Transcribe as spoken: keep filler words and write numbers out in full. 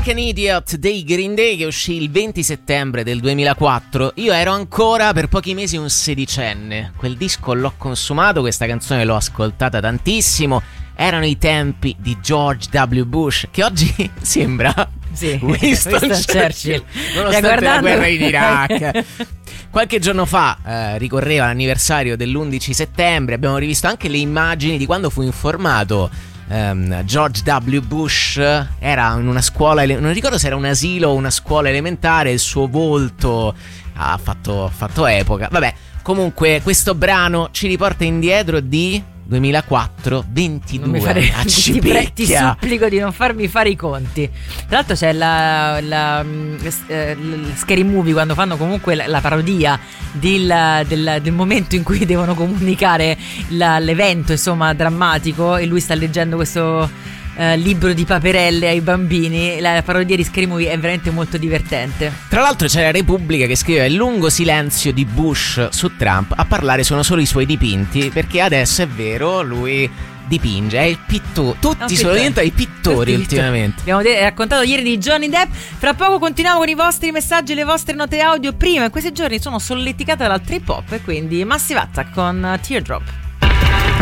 Like an Idiot dei Green Day, che uscì il venti settembre del duemilaquattro. Io ero ancora per pochi mesi un sedicenne. Quel disco l'ho consumato, questa canzone l'ho ascoltata tantissimo. Erano i tempi di George W. Bush, che oggi sembra sì, Winston, Winston Churchill, Churchill, nonostante guardando... la guerra in Iraq. Qualche giorno fa eh, ricorreva l'anniversario dell'undici settembre. Abbiamo rivisto anche le immagini di quando fu informato um, George W. Bush. Era in una scuola, non ricordo se era un asilo o una scuola elementare. Il suo volto ha fatto, ha fatto epoca. Vabbè, comunque questo brano ci riporta indietro di duemilaquattro, ventidue. Non mi fare, ah, ti, pre- ti supplico di non farmi fare i conti. Tra l'altro c'è la, la, la, la Scary Movie, quando fanno comunque la, la parodia del, del, del momento in cui devono comunicare la, l'evento, insomma, drammatico, e lui sta leggendo questo Uh, libro di paperelle ai bambini. La parodia di Scary Movie è veramente molto divertente. Tra l'altro c'è la Repubblica che scrive: il lungo silenzio di Bush su Trump, a parlare sono solo i suoi dipinti, perché adesso è vero, lui dipinge, è il pittore. Tutti sono diventati pittori Tutti ultimamente. Abbiamo de- raccontato ieri di Johnny Depp. Fra poco continuiamo con i vostri messaggi e le vostre note audio. Prima, in questi giorni sono solleticata dal trip hop, e quindi Massive Attack con Teardrop.